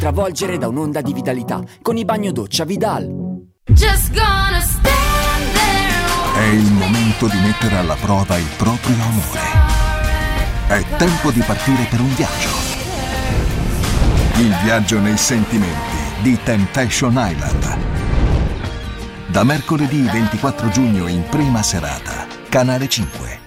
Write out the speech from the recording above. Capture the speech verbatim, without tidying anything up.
travolgere da un'onda di vitalità con i bagnodoccia Vidal. Just gonna stand there. È il momento di mettere alla prova il proprio amore. È tempo di partire per un viaggio. Il viaggio nei sentimenti di Temptation Island. Da mercoledì ventiquattro giugno in prima serata, Canale cinque.